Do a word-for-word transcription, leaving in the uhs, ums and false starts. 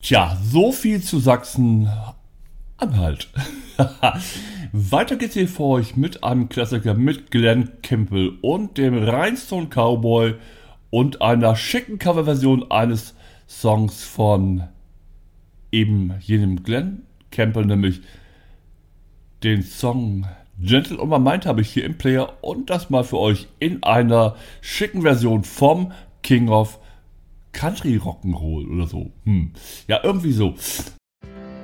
Tja, so viel zu Sachsen-Anhalt. Weiter geht's hier für euch mit einem Klassiker mit Glenn Campbell und dem Rhinestone Cowboy und einer schicken Coverversion eines Songs von eben jenem Glenn Campbell, nämlich den Song Gentle on My Mind habe ich hier im Player und das mal für euch in einer schicken Version vom King of Country Rock'n'Roll oder so. Hm. Ja, irgendwie so.